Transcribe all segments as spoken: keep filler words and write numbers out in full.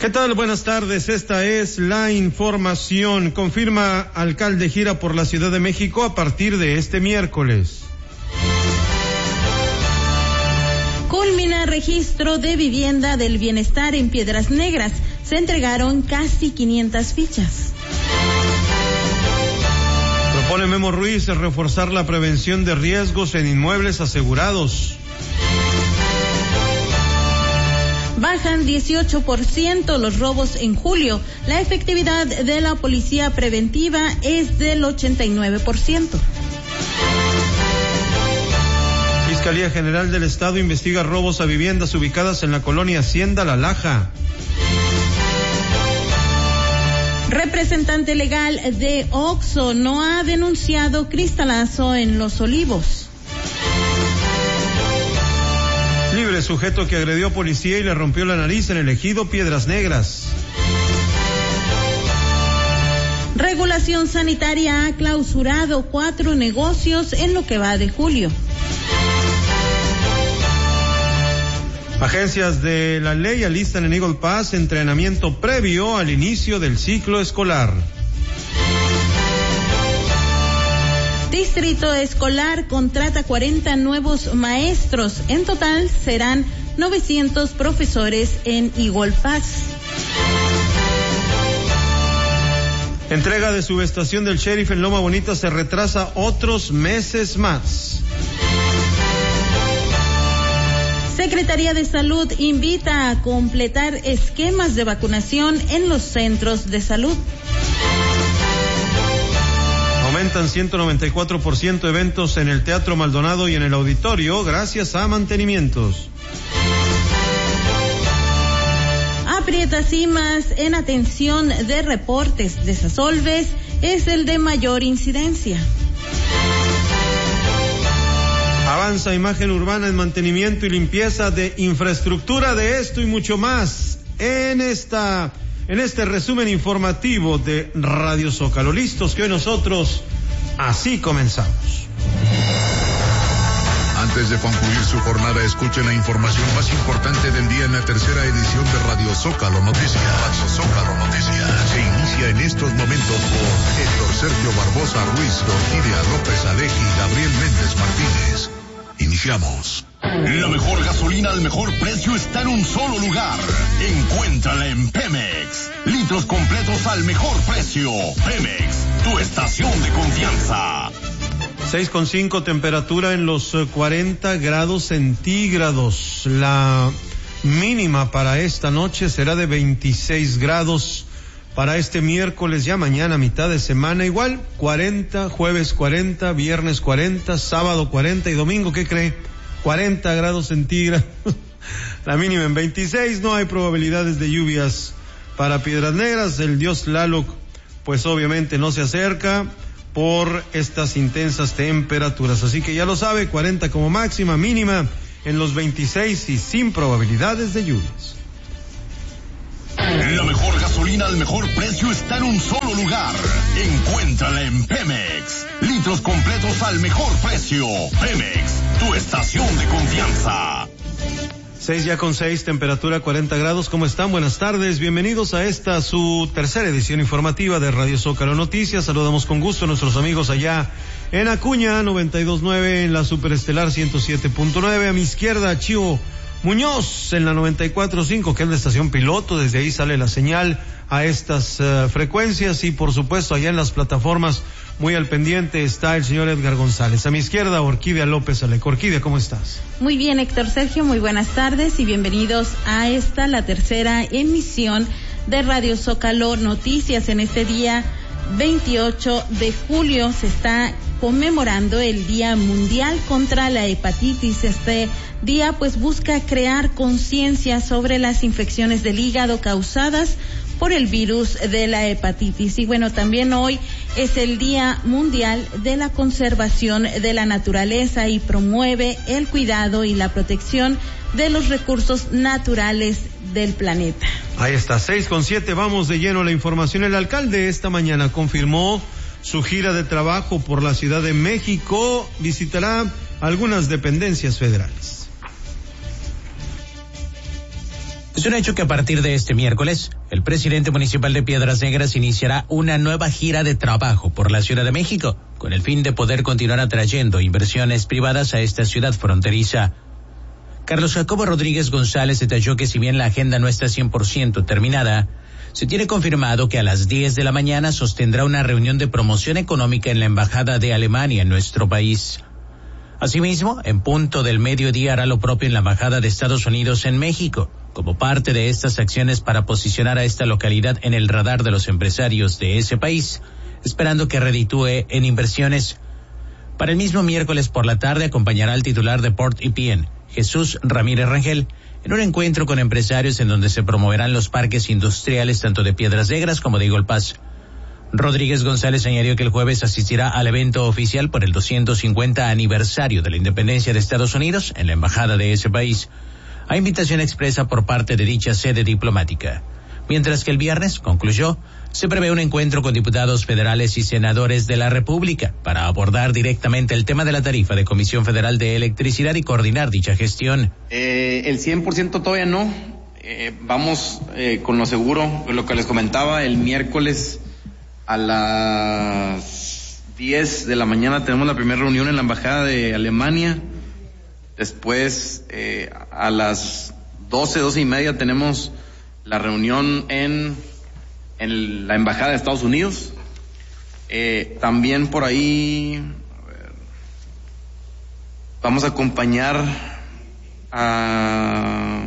¿Qué tal? Buenas tardes. Esta es la información. Confirma alcalde gira por la Ciudad de México a partir de este miércoles. Culmina registro de vivienda del bienestar en Piedras Negras. Se entregaron casi quinientas fichas. Propone Memo Ruiz reforzar la prevención de riesgos en inmuebles asegurados. Bajan dieciocho por ciento los robos en julio. La efectividad de la policía preventiva es del ochenta y nueve por ciento. Fiscalía General del Estado investiga robos a viviendas ubicadas en la colonia Hacienda La Laja. Representante legal de Oxxo no ha denunciado cristalazo en Los Olivos. Libre sujeto que agredió a policía y le rompió la nariz en el ejido Piedras Negras. Regulación sanitaria ha clausurado cuatro negocios en lo que va de julio. Agencias de la ley alistan en Eagle Pass entrenamiento previo al inicio del ciclo escolar. Distrito Escolar contrata cuarenta nuevos maestros. En total serán novecientos profesores en Eagle Pass. Entrega de subestación del sheriff en Loma Bonita se retrasa otros meses más. Secretaría de Salud invita a completar esquemas de vacunación en los centros de salud. Aumentan ciento noventa y cuatro por ciento eventos en el Teatro Maldonado y en el auditorio gracias a mantenimientos. Aprieta cimas en atención de reportes de Sasolves es el de mayor incidencia. Avanza imagen urbana en mantenimiento y limpieza de infraestructura. De esto y mucho más en esta en este resumen informativo de Radio Zócalo. Listos que hoy nosotros así comenzamos. Antes de concluir su jornada, escuchen la información más importante del día en la tercera edición de Radio Zócalo Noticias. Radio Zócalo Noticias se inicia en estos momentos por Héctor Sergio Barbosa Ruiz, Orquídea López Aleji y Gabriel Méndez Martínez. Iniciamos. La mejor gasolina al mejor precio está en un solo lugar. Encuéntrala en Pemex. Litros completos al mejor precio. Pemex, tu estación de confianza. seis con cinco, temperatura en los cuarenta grados centígrados. La mínima para esta noche será de veintiséis grados. Para este miércoles, ya mañana, mitad de semana, igual, cuarenta, jueves cuarenta, viernes cuarenta, sábado cuarenta y domingo, ¿qué cree? cuarenta grados centígrados. La mínima en veintiséis, no hay probabilidades de lluvias para Piedras Negras. El dios Tlaloc, pues obviamente no se acerca por estas intensas temperaturas. Así que ya lo sabe, cuarenta como máxima, mínima en los veintiséis y sin probabilidades de lluvias. La mejor gasolina al mejor precio está en un solo lugar. Encuéntrala en Pemex. Litros completos al mejor precio. Pemex, tu estación de confianza. Seis ya con seis, temperatura cuarenta grados. ¿Cómo están? Buenas tardes. Bienvenidos a esta su tercera edición informativa de Radio Zócalo Noticias. Saludamos con gusto a nuestros amigos allá en Acuña, noventa y dos punto nueve, en la Superestelar ciento siete punto nueve. A mi izquierda, Chivo Muñoz en la noventa y cuatro punto cinco, que es la estación piloto. Desde ahí sale la señal a estas uh, frecuencias, y por supuesto allá en las plataformas muy al pendiente está el señor Edgar González. A mi izquierda, Orquídea López Aleco. Orquídea, ¿cómo estás? Muy bien, Héctor Sergio, muy buenas tardes y bienvenidos a esta, la tercera emisión de Radio Zócalo Noticias. En este día veintiocho de julio se está conmemorando el Día Mundial contra la Hepatitis. Este día pues busca crear conciencia sobre las infecciones del hígado causadas por el virus de la hepatitis. Y bueno, también hoy es el Día Mundial de la Conservación de la Naturaleza y promueve el cuidado y la protección de los recursos naturales del planeta. Ahí está, seis con siete, vamos de lleno a la información. El alcalde esta mañana confirmó su gira de trabajo por la Ciudad de México. Visitará algunas dependencias federales. Es un hecho que a partir de este miércoles, el presidente municipal de Piedras Negras iniciará una nueva gira de trabajo por la Ciudad de México, con el fin de poder continuar atrayendo inversiones privadas a esta ciudad fronteriza. Carlos Jacobo Rodríguez González detalló que si bien la agenda no está cien por ciento terminada, se tiene confirmado que a las diez de la mañana sostendrá una reunión de promoción económica en la Embajada de Alemania en nuestro país. Asimismo, en punto del mediodía hará lo propio en la Embajada de Estados Unidos en México, como parte de estas acciones para posicionar a esta localidad en el radar de los empresarios de ese país, esperando que reditúe en inversiones. Para el mismo miércoles por la tarde acompañará al titular de Port E P N, Jesús Ramírez Rangel, en un encuentro con empresarios en donde se promoverán los parques industriales tanto de Piedras Negras como de Eagle Pass. Rodríguez González añadió que el jueves asistirá al evento oficial por el doscientos cincuenta aniversario de la independencia de Estados Unidos en la embajada de ese país, a invitación expresa por parte de dicha sede diplomática. Mientras que el viernes, concluyó, se prevé un encuentro con diputados federales y senadores de la República para abordar directamente el tema de la tarifa de Comisión Federal de Electricidad y coordinar dicha gestión. Eh, el cien por ciento todavía no. Eh, vamos eh, con lo seguro, lo que les comentaba, el miércoles a las diez de la mañana tenemos la primera reunión en la Embajada de Alemania. Después, eh, a las doce, doce y media tenemos la reunión en, en la Embajada de Estados Unidos. Eh, también por ahí a ver, vamos a acompañar a,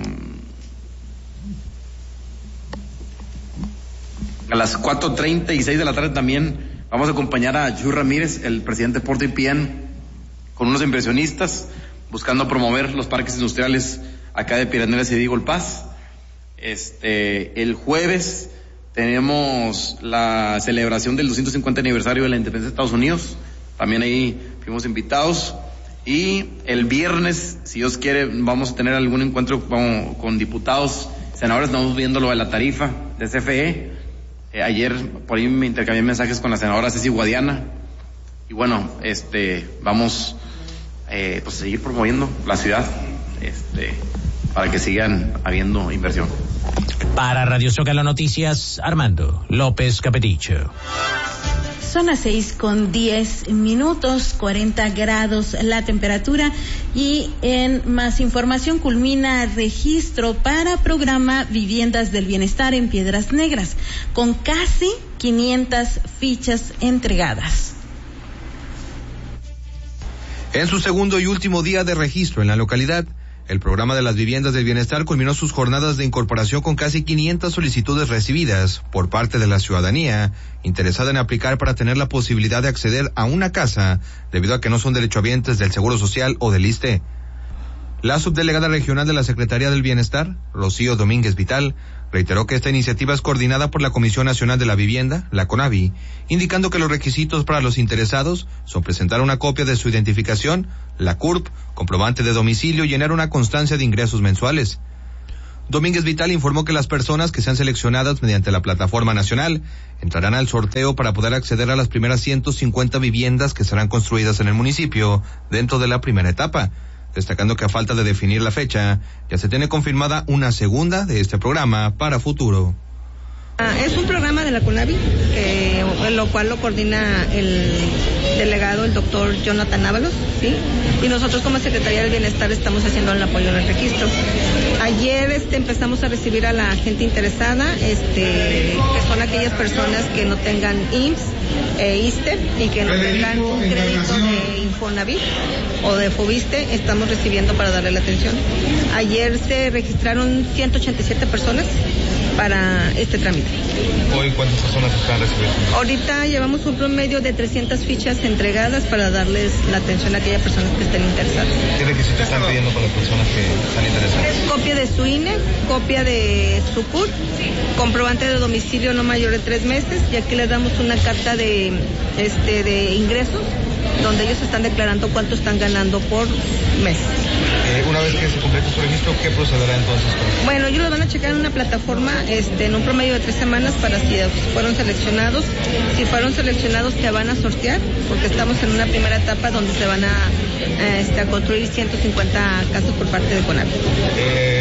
a las cuatro treinta y seis de la tarde también vamos a acompañar a Yu Ramírez, el presidente de Port E P N, con unos inversionistas buscando promover los parques industriales acá de Piedras Negras y de Eagle Pass. Este, el jueves tenemos la celebración del doscientos cincuenta aniversario de la independencia de Estados Unidos. También ahí fuimos invitados. Y el viernes, si Dios quiere, vamos a tener algún encuentro con, con diputados, senadores. Estamos viendo lo de la tarifa de C F E. Eh, ayer por ahí me intercambié mensajes con la senadora Ceci Guadiana. Y bueno, este, vamos eh, pues a seguir promoviendo la ciudad, este, para que sigan habiendo inversión. Para Radio Zócalo Noticias, Armando López Capeticho. Son las seis con diez minutos, cuarenta grados la temperatura, y en más información culmina registro para programa Viviendas del Bienestar en Piedras Negras, con casi quinientas fichas entregadas. En su segundo y último día de registro en la localidad, el programa de las Viviendas del Bienestar culminó sus jornadas de incorporación con casi quinientas solicitudes recibidas por parte de la ciudadanía interesada en aplicar para tener la posibilidad de acceder a una casa debido a que no son derechohabientes del Seguro Social o del ISSSTE. La subdelegada regional de la Secretaría del Bienestar, Rocío Domínguez Vital, reiteró que esta iniciativa es coordinada por la Comisión Nacional de la Vivienda, la CONAVI, indicando que los requisitos para los interesados son presentar una copia de su identificación, la C U R P, comprobante de domicilio y llenar una constancia de ingresos mensuales. Domínguez Vital informó que las personas que sean seleccionadas mediante la plataforma nacional entrarán al sorteo para poder acceder a las primeras ciento cincuenta viviendas que serán construidas en el municipio dentro de la primera etapa, destacando que a falta de definir la fecha, ya se tiene confirmada una segunda de este programa para futuro. Ah, es un programa de la CONAVI, eh, lo cual lo coordina el delegado, el doctor Jonathan Ábalos, ¿sí? Y nosotros como Secretaría del Bienestar estamos haciendo el apoyo en el registro. Ayer este, empezamos a recibir a la gente interesada, este, que son aquellas personas que no tengan I M S S e ISSSTE y que no tengan un crédito de Infonavit o de Fobiste. Estamos recibiendo para darle la atención. Ayer se registraron ciento ochenta y siete personas para este trámite. ¿Hoy cuántas personas están recibiendo? Ahorita llevamos un promedio de trescientas fichas entregadas para darles la atención a aquellas personas que estén interesadas. ¿Qué requisitos están pidiendo para las personas que están interesadas? Copia de su I N E, copia de su C U R P, comprobante de domicilio no mayor de tres meses, y aquí les damos una carta de, este, de ingresos, donde ellos están declarando cuánto están ganando por mes. Eh, una vez que se complete su registro, ¿qué procederá entonces? Bueno, ellos lo van a checar en una plataforma este, en un promedio de tres semanas para si fueron seleccionados. Si fueron seleccionados, te van a sortear, porque estamos en una primera etapa donde se van a, este, a construir ciento cincuenta casas por parte de CONAVI. Eh,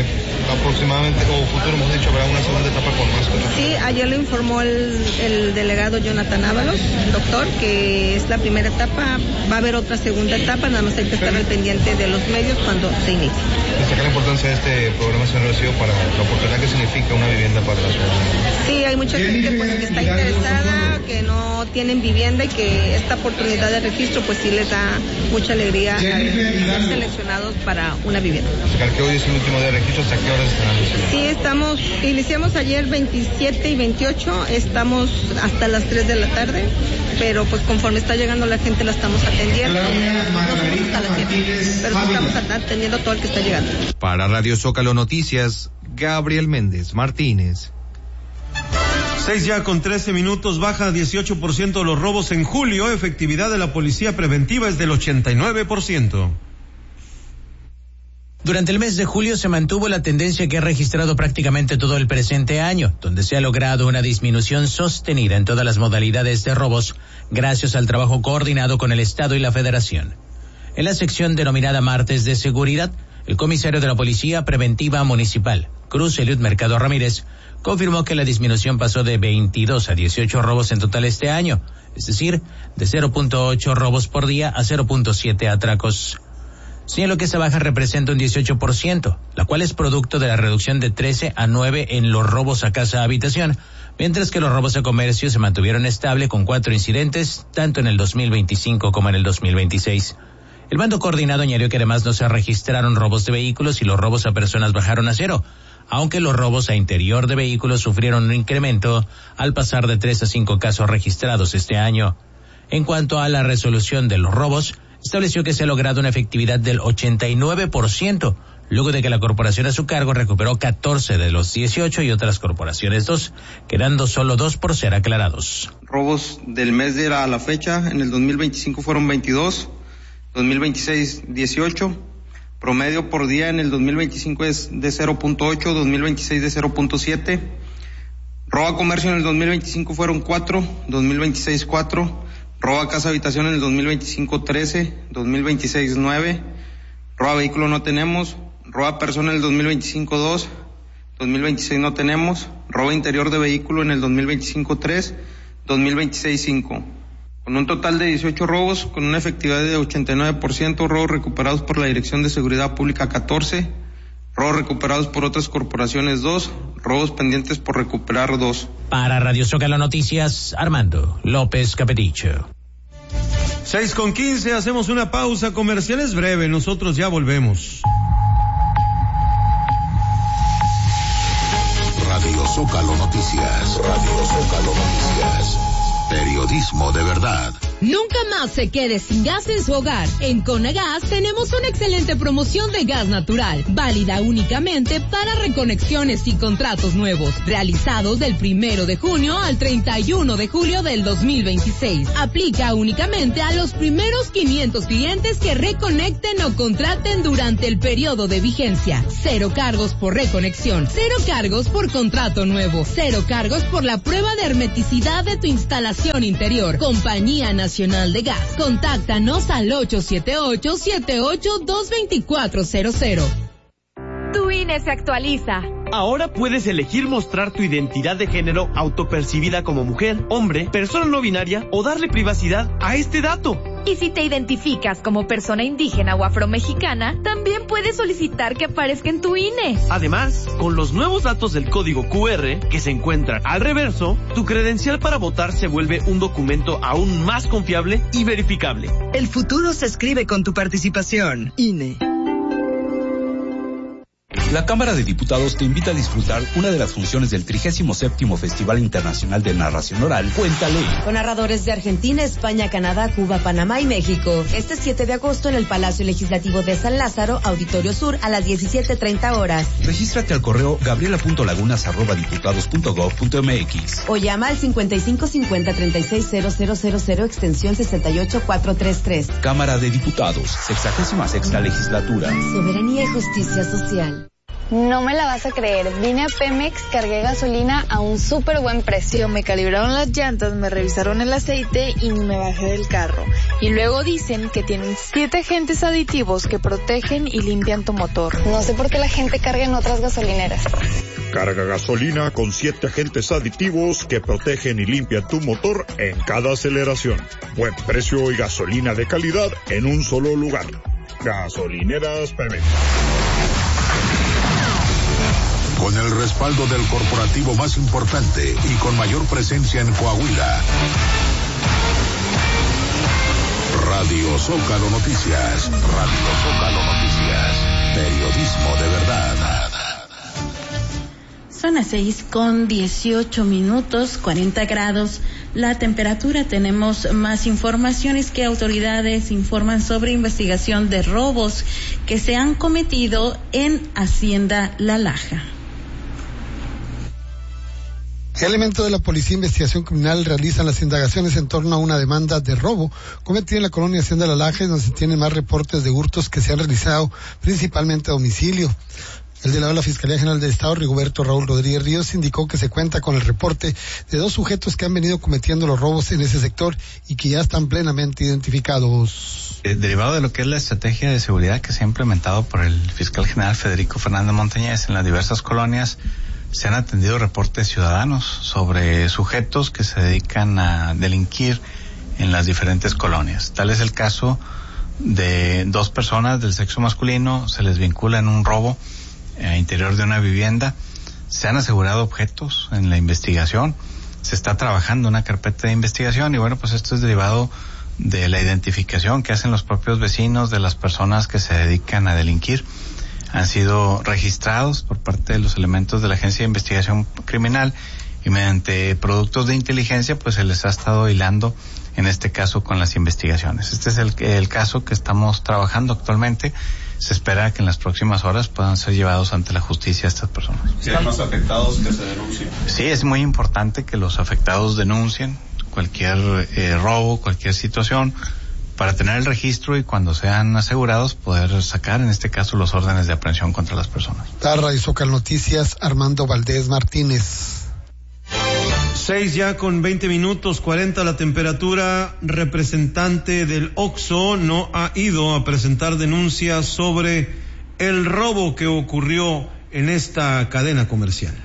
aproximadamente, o futuro hemos dicho, habrá una segunda etapa con más cosas. Sí, ayer lo informó el, el delegado Jonathan Ábalos, doctor, que es la primera etapa, va a haber otra segunda etapa, nada más hay que estar al pendiente de los medios cuando se inicie. Destacar la importancia de este programa, señor Rocío, para la oportunidad que significa una vivienda para la ciudadanía. Sí, hay mucha gente pues, que está interesada, que no tienen vivienda y que esta oportunidad de registro pues sí les da mucha alegría al ser seleccionados para una vivienda. Que hoy es el último día de registro, ¿hasta qué horas estarán? Sí, estamos, iniciamos ayer veintisiete y veintiocho, estamos hasta las tres de la tarde, pero pues conforme está llegando la gente la estamos atendiendo, no somos hasta las siete, pero estamos atendiendo todo el que está llegando. Para Radio Zócalo Noticias, Gabriel Méndez Martínez. Seis ya con trece minutos, baja dieciocho por ciento los robos en julio, efectividad de la policía preventiva es del ochenta y nueve por ciento. Durante el mes de julio se mantuvo la tendencia que ha registrado prácticamente todo el presente año, donde se ha logrado una disminución sostenida en todas las modalidades de robos, gracias al trabajo coordinado con el Estado y la Federación. En la sección denominada Martes de Seguridad, el comisario de la Policía Preventiva Municipal, Cruz Eliud Mercado Ramírez, confirmó que la disminución pasó de veintidós a dieciocho robos en total este año, es decir, de cero punto ocho robos por día a cero punto siete atracos. Señaló que esa baja representa un dieciocho por ciento, la cual es producto de la reducción de trece a nueve en los robos a casa-habitación, mientras que los robos a comercio se mantuvieron estable con cuatro incidentes, tanto en el dos mil veinticinco como en el dos mil veintiséis. El mando coordinado añadió que además no se registraron robos de vehículos y los robos a personas bajaron a cero, aunque los robos a interior de vehículos sufrieron un incremento al pasar de tres a cinco casos registrados este año. En cuanto a la resolución de los robos, estableció que se ha logrado una efectividad del ochenta y nueve por ciento, luego de que la corporación a su cargo recuperó catorce de los dieciocho y otras corporaciones dos, quedando solo dos por ser aclarados. Robos del mes de la, la fecha, en el dos mil veinticinco fueron veintidós, dos mil veintiséis dieciocho, promedio por día en el dos mil veinticinco es de cero punto ocho, dos mil veintiséis de cero punto siete, robo a comercio en el dos mil veinticinco fueron cuatro, dos mil veintiséis cuatro, robo a casa habitación en el dos mil veinticinco trece, dos mil veintiséis nueve, robo a vehículo no tenemos, robo a persona en el dos mil veinticinco dos, dos mil veintiséis no tenemos, robo interior de vehículo en el dos mil veinticinco tres, dos mil veintiséis cinco. Con un total de dieciocho robos, con una efectividad de ochenta y nueve por ciento, robos recuperados por la Dirección de Seguridad Pública catorce, robos recuperados por otras corporaciones dos, robos pendientes por recuperar dos. Para Radio Zócalo Noticias, Armando López Capeticho. Seis con quince, hacemos una pausa comercial, es breve, nosotros ya volvemos. Radio Zócalo Noticias, Radio Zócalo Noticias. Periodismo de verdad. Nunca más se quede sin gas en su hogar. En Conagas tenemos una excelente promoción de gas natural, válida únicamente para reconexiones y contratos nuevos, realizados del primero de junio al treinta y uno de julio del dos mil veintiséis. Aplica únicamente a los primeros quinientos clientes que reconecten o contraten durante el periodo de vigencia. Cero cargos por reconexión, cero cargos por contrato nuevo, cero cargos por la prueba de hermeticidad de tu instalación interior. Compañía Nacional de Gas. Contáctanos al ocho siete ocho, siete ocho dos, dos cuatro cero cero. Tu I N E se actualiza. Ahora puedes elegir mostrar tu identidad de género autopercibida como mujer, hombre, persona no binaria o darle privacidad a este dato. Y si te identificas como persona indígena o afromexicana, también puedes solicitar que aparezca en tu I N E. Además, con los nuevos datos del código Q R que se encuentran al reverso, tu credencial para votar se vuelve un documento aún más confiable y verificable. El futuro se escribe con tu participación. I N E. La Cámara de Diputados te invita a disfrutar una de las funciones del trigésimo séptimo Festival Internacional de Narración Oral, Cuéntale. Con narradores de Argentina, España, Canadá, Cuba, Panamá y México. Este siete de agosto en el Palacio Legislativo de San Lázaro, Auditorio Sur, a las diecisiete treinta horas. Regístrate al correo gabriela punto lagunas arroba diputados punto gob punto mx. O llama al cincuenta y cinco cincuenta, treinta y seis cero cero cero cero, extensión sesenta y ocho cuatrocientos treinta y tres. Cámara de Diputados, sexagésima sexta legislatura. Soberanía y justicia social. No me la vas a creer, vine a Pemex, cargué gasolina a un súper buen precio. Me calibraron las llantas, me revisaron el aceite y me bajé del carro. Y luego dicen que tienen siete agentes aditivos que protegen y limpian tu motor. No sé por qué la gente carga en otras gasolineras. Carga gasolina con siete agentes aditivos que protegen y limpian tu motor en cada aceleración. Buen precio y gasolina de calidad en un solo lugar. Gasolineras Pemex. Con el respaldo del corporativo más importante y con mayor presencia en Coahuila. Radio Zócalo Noticias. Radio Zócalo Noticias. Periodismo de verdad. Son las seis con dieciocho minutos, cuarenta grados la temperatura. Tenemos más informaciones que autoridades informan sobre investigación de robos que se han cometido en Hacienda La Laja. Elementos de la Policía de Investigación Criminal realizan las indagaciones en torno a una demanda de robo cometida en la colonia Hacienda La Laja, donde se tienen más reportes de hurtos que se han realizado principalmente a domicilio. El delegado de la Fiscalía General del Estado, Rigoberto Raúl Rodríguez Ríos, indicó que se cuenta con el reporte de dos sujetos que han venido cometiendo los robos en ese sector y que ya están plenamente identificados. Eh, derivado de lo que es la estrategia de seguridad que se ha implementado por el fiscal general Federico Fernández Montañez en las diversas colonias, se han atendido reportes ciudadanos sobre sujetos que se dedican a delinquir en las diferentes colonias. Tal es el caso de dos personas del sexo masculino, se les vincula en un robo a interior de una vivienda. Se han asegurado objetos en la investigación, se está trabajando una carpeta de investigación y bueno, pues esto es derivado de la identificación que hacen los propios vecinos de las personas que se dedican a delinquir. Han sido registrados por parte de los elementos de la Agencia de Investigación Criminal y mediante productos de inteligencia pues se les ha estado hilando en este caso con las investigaciones. Este es el, el caso que estamos trabajando actualmente. Se espera que en las próximas horas puedan ser llevados ante la justicia estas personas. ¿Están los afectados que se denuncien? Sí, es muy importante que los afectados denuncien cualquier eh, robo, cualquier situación, para tener el registro y cuando sean asegurados poder sacar en este caso los órdenes de aprehensión contra las personas. Tarra y Zócalo Noticias, Armando Valdés Martínez. Seis ya con veinte minutos, cuarenta la temperatura. Representante del Oxxo no ha ido a presentar denuncias sobre el robo que ocurrió en esta cadena comercial.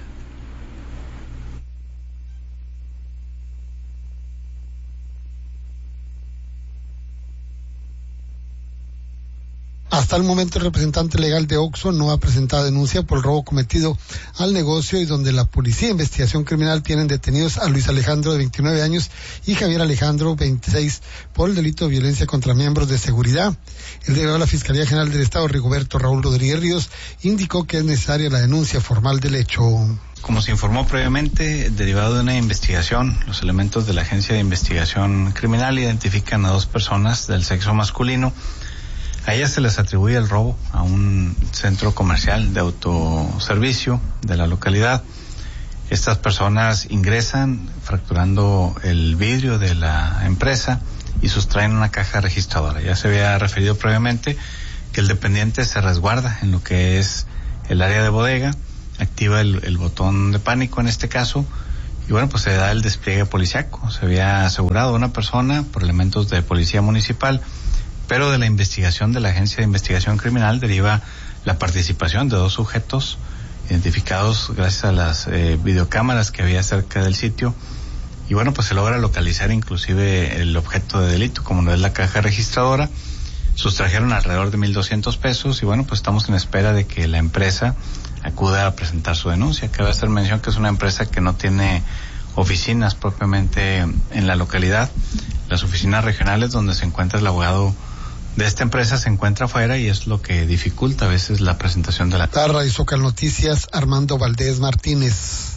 Hasta el momento el representante legal de Oxxo no ha presentado denuncia por el robo cometido al negocio y donde la Policía de Investigación Criminal tienen detenidos a Luis Alejandro de veintinueve años y Javier Alejandro veintiséis por el delito de violencia contra miembros de seguridad. El delegado de la Fiscalía General del Estado, Rigoberto Raúl Rodríguez Ríos, indicó que es necesaria la denuncia formal del hecho. Como se informó previamente, derivado de una investigación, los elementos de la Agencia de Investigación Criminal identifican a dos personas del sexo masculino. A ellas se les atribuye el robo a un centro comercial de autoservicio de la localidad. Estas personas ingresan fracturando el vidrio de la empresa y sustraen una caja registradora. Ya se había referido previamente que el dependiente se resguarda en lo que es el área de bodega, activa el, el botón de pánico en este caso, y bueno, pues se da el despliegue policiaco. Se había asegurado a una persona por elementos de policía municipal, pero de la investigación de la Agencia de Investigación Criminal deriva la participación de dos sujetos identificados gracias a las eh, videocámaras que había cerca del sitio y bueno, pues se logra localizar inclusive el objeto de delito, como no es la caja registradora. Sustrajeron alrededor de mil doscientos pesos y bueno, pues estamos en espera de que la empresa acuda a presentar su denuncia. Cabe hacer mención que es una empresa que no tiene oficinas propiamente en la localidad. Las oficinas regionales donde se encuentra el abogado de esta empresa se encuentra afuera y es lo que dificulta a veces la presentación de la... Tarra y Zócalo Noticias, Armando Valdés Martínez.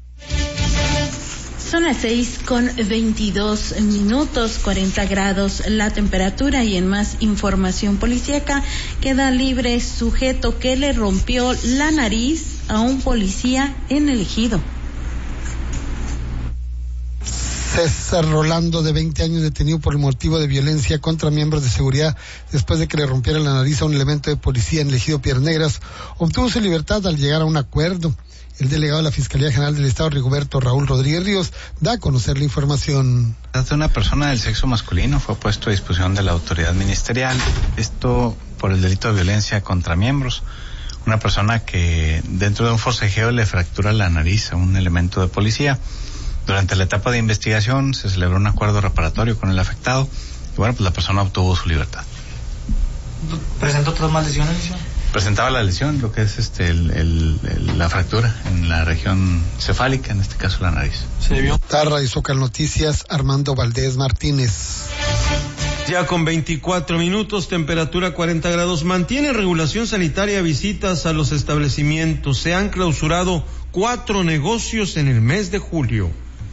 Son las seis con veintidós minutos, cuarenta grados la temperatura y en más información policíaca queda libre sujeto que le rompió la nariz a un policía en el Ejido. César Rolando, de veinte años, detenido por el motivo de violencia contra miembros de seguridad después de que le rompiera la nariz a un elemento de policía en el Ejido Piedras Negras, obtuvo su libertad al llegar a un acuerdo. El delegado de la Fiscalía General del Estado, Rigoberto Raúl Rodríguez Ríos, da a conocer la información. Una persona del sexo masculino fue puesto a disposición de la autoridad ministerial, esto por el delito de violencia contra miembros. Una persona que dentro de un forcejeo le fractura la nariz a un elemento de policía. Durante la etapa de investigación se celebró un acuerdo reparatorio con el afectado y bueno, pues la persona obtuvo su libertad. ¿Presentó otras más lesiones? Presentaba la lesión, lo que es este el, el, el, la fractura en la región cefálica, en este caso la nariz. Se vio. Tarra y Zócalo Noticias, Armando Valdés Martínez. Ya con veinticuatro minutos, temperatura cuarenta grados. Mantiene regulación sanitaria visitas a los establecimientos. Se han clausurado cuatro negocios en el mes de julio.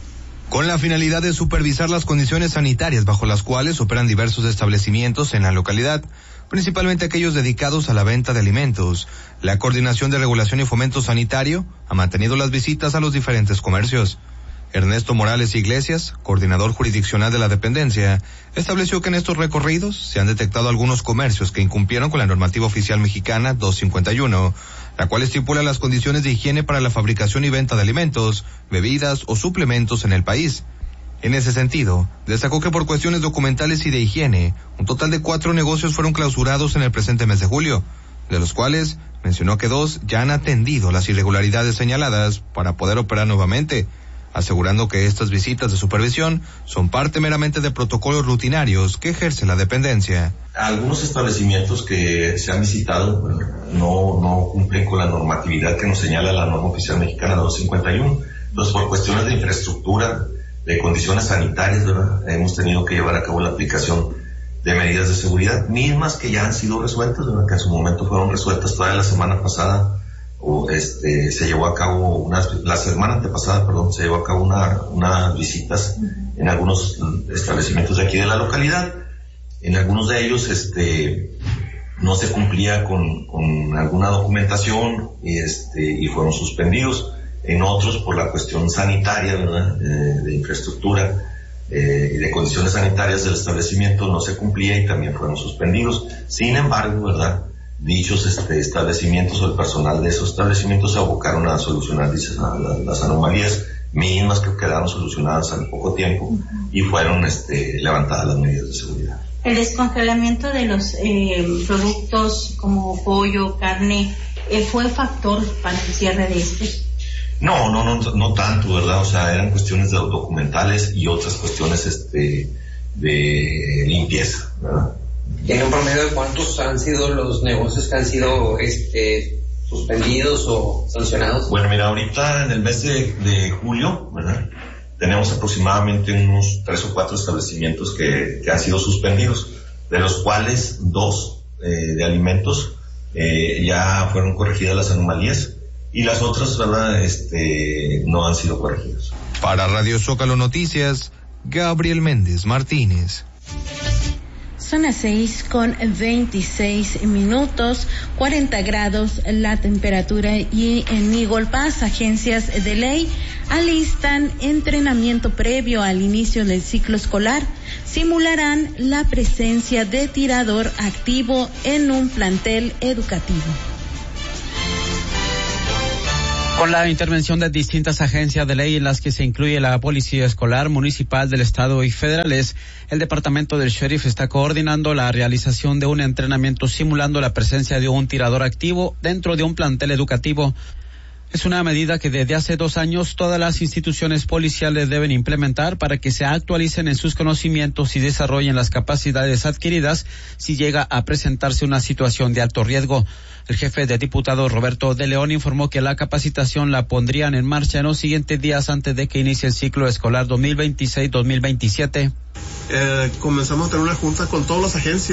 Con la finalidad de supervisar las condiciones sanitarias bajo las cuales operan diversos establecimientos en la localidad, principalmente aquellos dedicados a la venta de alimentos, la Coordinación de Regulación y Fomento Sanitario ha mantenido las visitas a los diferentes comercios. Ernesto Morales Iglesias, coordinador jurisdiccional de la dependencia, estableció que en estos recorridos se han detectado algunos comercios que incumplieron con la normativa oficial mexicana doscientos cincuenta y uno, la cual estipula las condiciones de higiene para la fabricación y venta de alimentos, bebidas o suplementos en el país. En ese sentido, destacó que por cuestiones documentales y de higiene, un total de cuatro negocios fueron clausurados en el presente mes de julio, de los cuales mencionó que dos ya han atendido las irregularidades señaladas para poder operar nuevamente, asegurando que estas visitas de supervisión son parte meramente de protocolos rutinarios que ejerce la dependencia. Algunos establecimientos que se han visitado bueno, no, no cumplen con la normatividad que nos señala la norma oficial mexicana doscientos cincuenta y uno. Entonces, por cuestiones de infraestructura, de condiciones sanitarias, ¿verdad? Hemos tenido que llevar a cabo la aplicación de medidas de seguridad, mismas que ya han sido resueltas, ¿verdad? Que en su momento fueron resueltas toda la semana pasada. O este se llevó a cabo unas la semana antepasada, perdón, se llevó a cabo una unas visitas en algunos establecimientos de aquí de la localidad. En algunos de ellos este no se cumplía con, con alguna documentación y este y fueron suspendidos. En otros por la cuestión sanitaria, ¿verdad? Eh, de infraestructura eh, y de condiciones sanitarias del establecimiento no se cumplía y también fueron suspendidos. Sin embargo, ¿verdad? Dichos este, establecimientos o el personal de esos establecimientos se abocaron a solucionar dices, a la, las anomalías mismas que quedaron solucionadas al poco tiempo uh-huh. y fueron este, levantadas las medidas de seguridad. El descongelamiento de los eh, productos como pollo, carne, eh, ¿fue factor para el cierre de este? No, no, no, no tanto, ¿verdad? O sea, eran cuestiones de documentales y otras cuestiones este, de limpieza, ¿verdad? ¿Tiene un promedio de cuántos han sido los negocios que han sido este, suspendidos o sancionados? Bueno, mira, ahorita en el mes de, de julio, ¿verdad? Tenemos aproximadamente unos tres o cuatro establecimientos que, que han sido suspendidos, de los cuales dos eh, de alimentos eh, ya fueron corregidas las anomalías y las otras, ¿verdad? Este, no han sido corregidas. Para Radio Zócalo Noticias, Gabriel Méndez Martínez. Son las seis con veintiséis minutos, cuarenta grados la temperatura y en Igolpaz, agencias de ley alistan entrenamiento previo al inicio del ciclo escolar. Simularán la presencia de tirador activo en un plantel educativo. Con la intervención de distintas agencias de ley en las que se incluye la Policía Escolar Municipal del Estado y federales, el Departamento del Sheriff está coordinando la realización de un entrenamiento simulando la presencia de un tirador activo dentro de un plantel educativo. Es una medida que desde hace dos años todas las instituciones policiales deben implementar para que se actualicen en sus conocimientos y desarrollen las capacidades adquiridas si llega a presentarse una situación de alto riesgo. El jefe de diputados Roberto de León informó que la capacitación la pondrían en marcha en los siguientes días antes de que inicie el ciclo escolar dos mil veintiséis dos mil veintisiete. Eh, comenzamos a tener una junta con todas las agencias